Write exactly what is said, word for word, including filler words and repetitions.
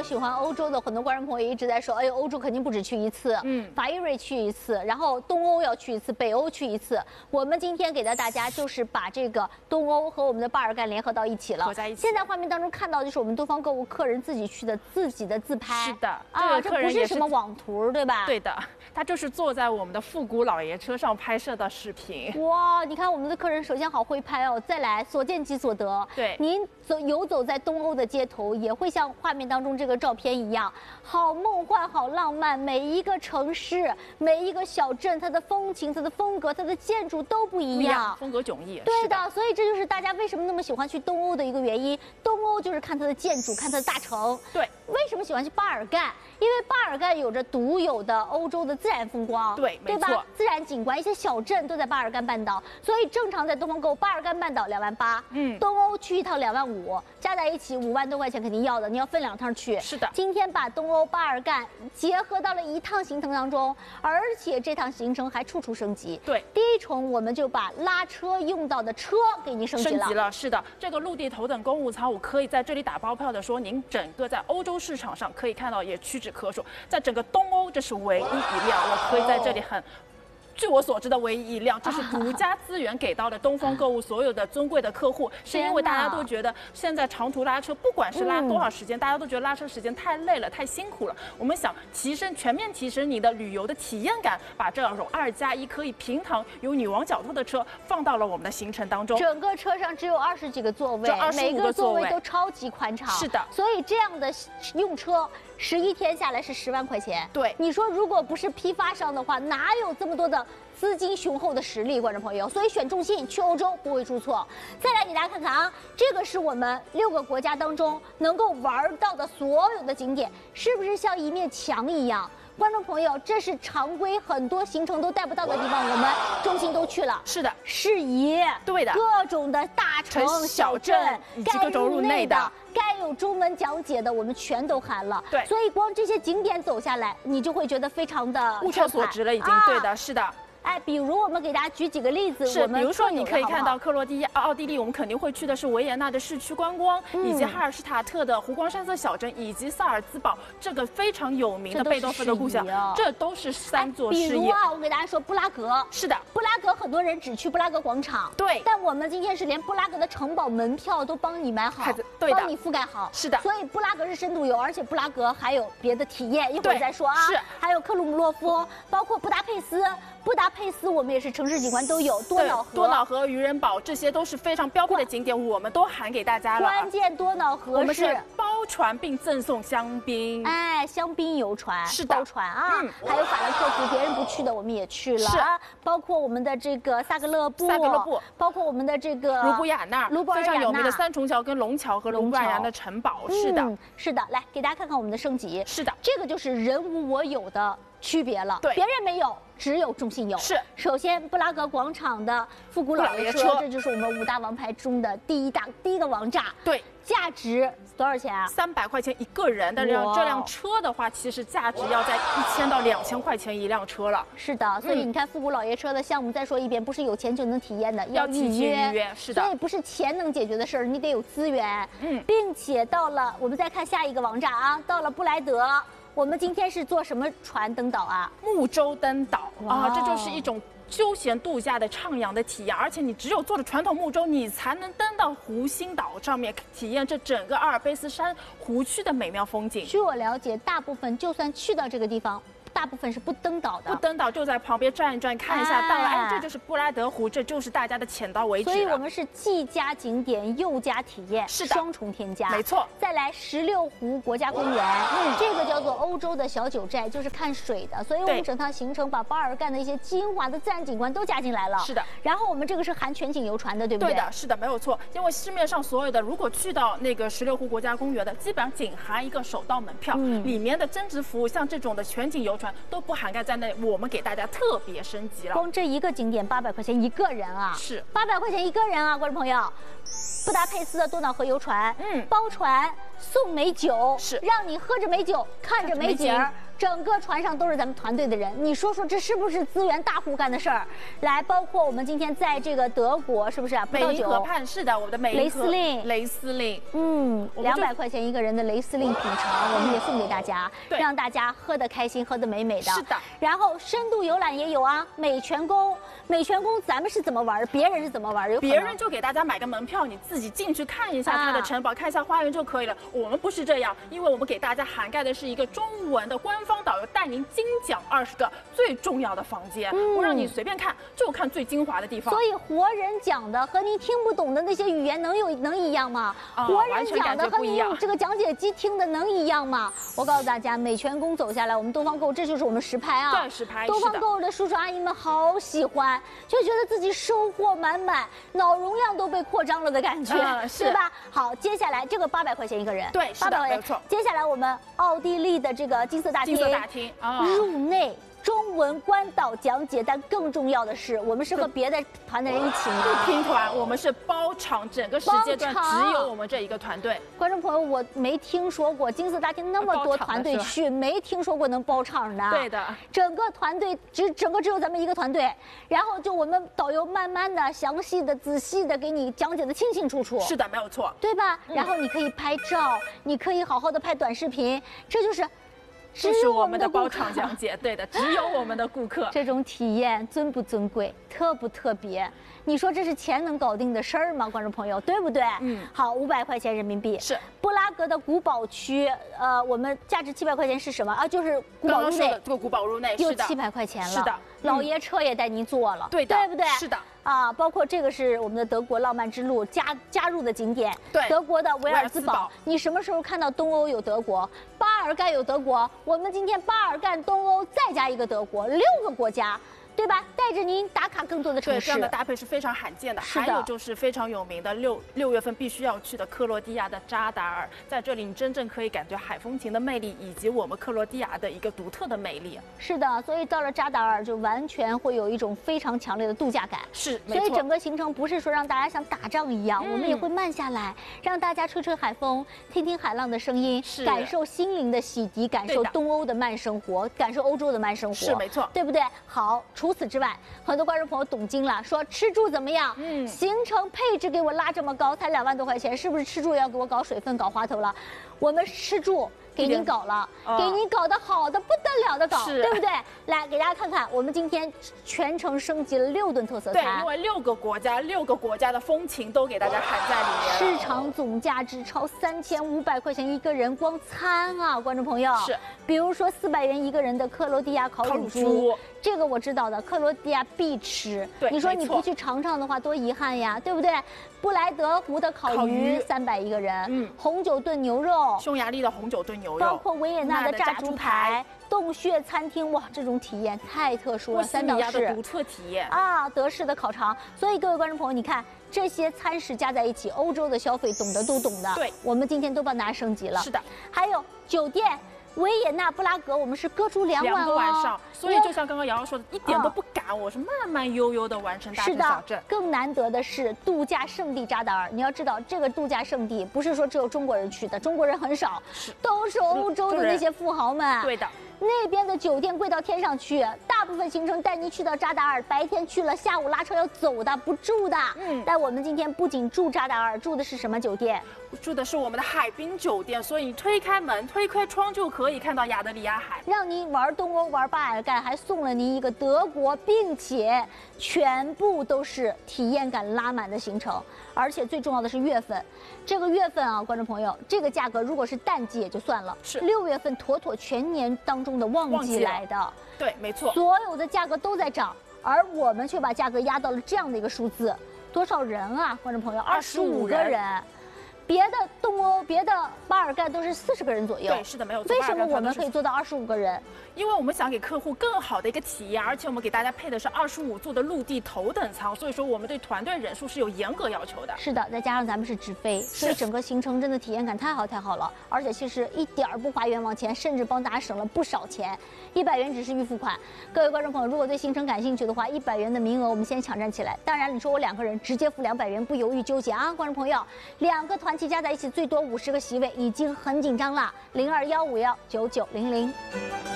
喜欢欧洲的很多观众朋友一直在说，哎呦，欧洲肯定不止去一次，嗯，法意瑞去一次，然后东欧要去一次，北欧去一次。我们今天给到大家就是把这个东欧和我们的巴尔干联合到一起了。 合在一起。 现在画面当中看到就是我们东方购物客人自己去的自己的自拍。 是的， 啊， 这个客人这不是什么网图，对吧？ 对的，他就是坐在我们的复古老爷车上拍摄的视频。 哇，你看我们的客人首先好会拍哦，再来所见即所得。 对， 您走游走在东欧的街头，也会像画面当中这个照片一样，好梦幻，好浪漫。每一个城市，每一个小镇，它的风情、它的风格、它的建筑都不一样， 不一样风格迥异。 对的，所以这就是大家为什么那么喜欢去东欧的一个原因。东欧就是看它的建筑，看它的大城。 对， 为什么喜欢去巴尔干？因为巴尔干有着独有的欧洲的自然风光， 对， 对吧？自然景观，一些小镇都在巴尔干半岛，所以正常在东方购巴尔干半岛两万八，嗯，东欧去一趟两万五，加在一起五万多块钱肯定要的，你要分两趟去。 是的， 今天把东欧巴尔干结合到了一趟行程当中，而且这趟行程还处处升级。 对， 第一重我们就把拉车用到的车给您升级了。 升级了，是的，这个陆地头等公务舱，我可以在这里打包票的说，您整个在欧洲市场上可以看到，也屈指可数，在整个东欧这是唯一一辆，我可以在这里很。据我所知的唯一一辆，这是独家资源给到了东方购物所有的尊贵的客户，是因为大家都觉得现在长途拉车，不管是拉多少时间，大家都觉得拉车时间太累了，太辛苦了。我们想提升全面提升你的旅游的体验感，把这种二加一可以平躺有女王角度的车放到了我们的行程当中。 整个车上只有二十几个座位，每个座位都超级宽敞。 是的， 所以这样的用车。十一天下来是十万块钱， 对， 你说如果不是批发商的话，哪有这么多的资金雄厚的实力，观众朋友？所以选中信去欧洲不会出错。再来给大家看看啊，这个是我们六个国家当中能够玩到的所有的景点，是不是像一面墙一样？观众朋友，这是常规很多行程都带不到的地方，我们中心都去了。 是的， 事宜， 对的， 各种的大城小镇， 该入内的。 该有中文讲解的，我们全都含了。 对， 所以光这些景点走下来，你就会觉得非常的物超所值了，已经。啊、对的，是的。 哎，比如我们给大家举几个例子， 是，比如说你可以看到克罗地亚、奥地利，我们肯定会去的是维也纳的市区观光，嗯、以及哈尔施塔特的湖光山色小镇，以及萨尔兹堡这个非常有名的贝多芬的故乡，这都是三座事业。 比如啊，我给大家说布拉格， 是的， 布拉格很多人只去布拉格广场， 对， 但我们今天是连布拉格的城堡门票都帮你买好， 对的， 帮你覆盖好， 是的。 所以布拉格是深度游，而且布拉格还有别的体验，一会儿再说啊。 是， 还有克鲁姆洛夫，包括布达佩斯，布达佩斯我们也是。城市景观都有，多瑙河、 多瑙河、渔人堡，这些都是非常标配的景点，我们都含给大家了。 关键多瑙河我们是包船并赠送香槟， 哎，香槟游船是的， 包船啊，嗯、还有法兰克福，别人不去的我们也去了， 是啊，包括我们的这个萨格勒布， 萨格勒布， 包括我们的这个卢布雅那， 卢布非常有名的三重桥跟龙桥和龙布雅那城堡，是的、 嗯，是的，来给大家看看我们的升级， 是的， 这个就是人无我有的区别了， 对， 别人没有。只有中信有。 是， 首先布拉格广场的复古老爷车，这就是我们五大王牌中的第一大第一个王炸。 对， 价值多少钱啊？ 三百块钱一个人，但是这辆车的话，其实价值要在一千到两千块钱一辆车了。 是的，所以你看复古老爷车的项目，再说一遍，不是有钱就能体验的， 要预约。 预约，是的。 所以不是钱能解决的事儿，你得有资源。嗯，并且到了，我们再看下一个王炸啊，到了布莱德。我们今天是坐什么船登岛啊？ 木舟登岛啊，这就是一种休闲度假的徜徉的体验，而且你只有坐着传统木舟，你才能登到湖心岛上面，体验这整个阿尔卑斯山湖区的美妙风景。 据我了解，大部分就算去到这个地方。大部分是不登岛的， 不登岛就在旁边转一转，看一下，哎、到了，哎，这就是布拉德湖，这就是大家的浅到为止。 所以我们是既加景点又加体验， 是的， 双重添加， 没错。 再来十六湖国家公园，嗯，这个叫做欧洲的小九寨，就是看水的，所以我们整趟行程把巴尔干的一些精华的自然景观都加进来了。 是的。 然后我们这个是含全景游船的，对不对？ 对的，是的，没有错。因为市面上所有的，如果去到那个十六湖国家公园的，基本上仅含一个首道门票，嗯，里面的增值服务，像这种的全景游船都不涵盖在内，我们给大家特别升级了。 光这一个景点八百块钱一个人啊， 是八百块钱一个人啊，观众朋友。布达佩斯的多瑙河游船，嗯，包船送美酒， 是让你喝着美酒，看着美景， 整个船上都是咱们团队的人，你说说这是不是资源大户干的事儿？来，包括我们今天在这个德国，是不是啊？ 美因河畔是的，我们的美因雷司令， 雷司令， 嗯，两百块钱一个人的雷司令品尝，我们也送给大家，让大家喝得开心，喝得美美的。 是的。 然后深度游览也有啊，美泉宫，美泉宫咱们是怎么玩？别人是怎么玩？有别人就给大家买个门票，你自己进去看一下它的城堡，啊、看一下花园就可以了。我们不是这样，因为我们给大家涵盖的是一个中文的官方导游，带您精讲二十个最重要的房间，嗯、不让你随便看，就看最精华的地方。 所以活人讲的和你听不懂的那些语言能有能一样吗？哦、活人讲的和你用这个讲解机听的能一样吗？我告诉大家，美泉宫走下来，我们东方购这就是我们实拍啊， 对，实拍。 东方购的叔叔阿姨们好喜欢，就觉得自己收获满满，脑容量都被扩张了的感觉，嗯、是吧？好，接下来这个八百块钱一个人， 对，八百块钱，没错。 接下来我们奥地利的这个金色大厅， 金色大厅啊， 入内。中文关岛讲解，但更重要的是，我们是和别的团的人一起不拼团，我们是包场，整个时间段只有我们这一个团队。 观众朋友，我没听说过金色大厅那么多团队去，没听说过能包场的。 对的， 整个团队只整个只有咱们一个团队，然后就我们导游慢慢的、详细的、仔细的给你讲解的清清楚楚。 是的，没有错， 对吧？然后你可以拍照，你可以好好的拍短视频，这就是。 这是我们的包场讲解，对的，只有我们的顾客。 这种体验尊不尊贵，特不特别？你说这是钱能搞定的事儿吗？观众朋友，对不对？嗯。好，五百块钱人民币是布拉格的古堡区，呃，我们价值七百块钱是什么啊？就是古堡入内， 这个古堡入内又七百块钱了。 是的， 老爷车也带您坐了， 对的， 对不对？ 是的。 啊，包括这个是我们的德国浪漫之路加加入的景点， 对， 德国的维尔兹堡。你什么时候看到东欧有德国？巴尔干有德国，我们今天巴尔干、东欧再加一个德国，六个国家。对吧？带着您打卡更多的城市， 对，这样的搭配是非常罕见的。还有就是非常有名的六六月份必须要去的克罗地亚的扎达尔，在这里你真正可以感觉海风情的魅力，以及我们克罗地亚的一个独特的魅力。 是的，所以到了扎达尔就完全会有一种非常强烈的度假感。 是， 所以整个行程不是说让大家像打仗一样，嗯、我们也会慢下来，让大家吹吹海风，听听海浪的声音，感受心灵的洗涤，感受东欧的慢生活，感受欧洲的慢生活。 是没错， 对不对？好。除此之外，很多观众朋友懂经了，说吃住怎么样？嗯，行程配置给我拉这么高，才两万多块钱，是不是吃住要给我搞水分、搞花头了？我们吃住给您搞了，给您搞得好的不得了的搞，对不对？来给大家看看，我们今天全程升级了六顿特色餐， 对，因为六个国家、六个国家的风情都给大家含在里面。市场总价值超三千五百块钱一个人，光餐啊，观众朋友是， 比如说四百元一个人的克罗地亚烤乳猪。这个我知道的，克罗地亚必吃。 对， 你说你不去尝尝的话，多遗憾呀，对不对？布莱德湖的烤鱼三百一个人，嗯，红酒炖牛肉， 匈牙利的红酒炖牛肉， 包括维也纳的炸猪排，洞穴餐厅，哇，这种体验太特殊了，三岛式的独特体验啊，德式的烤肠。所以各位观众朋友，你看这些餐食加在一起，欧洲的消费懂得都懂的。 对， 我们今天都帮大家升级了。 是的， 还有酒店。维也纳、布拉格，我们是各住两晚哦， 两个晚上，所以就像刚刚瑶瑶说的，一点都不赶，我是慢慢悠悠的完成大城小镇。 更难得的是度假胜地扎达尔，你要知道，这个度假胜地不是说只有中国人去的，中国人很少，都是欧洲的那些富豪们。 对的。 那边的酒店贵到天上去，大部分行程带您去到扎达尔，白天去了，下午拉车要走的，不住的。嗯，但我们今天不仅住扎达尔，住的是什么酒店？ 住的是我们的海滨酒店，所以你推开门、推开窗就可以看到亚得里亚海， 让您玩东欧、玩巴尔干，还送了您一个德国，并且全部都是体验感拉满的行程。而且最重要的是月份，这个月份啊，观众朋友，这个价格如果是淡季也就算了， 是六月份妥妥全年当中的旺季来的， 对，没错， 所有的价格都在涨，而我们却把价格压到了这样的一个数字，多少人啊，观众朋友，二十五个人。别的东欧、别的巴尔干都是四十个人左右。 对，是的，没有错。 为什么我们可以做到二十五个人？ 因为我们想给客户更好的一个体验，而且我们给大家配的是二十五座的陆地头等舱，所以说我们对团队人数是有严格要求的。 是的，再加上咱们是直飞，所以整个行程真的体验感太好太好了，而且其实一点儿不花冤枉钱，甚至帮大家省了不少钱。一百元只是预付款，各位观众朋友，如果对行程感兴趣的话，一百元的名额我们先抢占起来。当然，你说我两个人直接付两百元，不犹豫纠结啊，观众朋友，两个团旗加在一起最多五十个席位，已经很紧张了。零二幺五幺九九零零。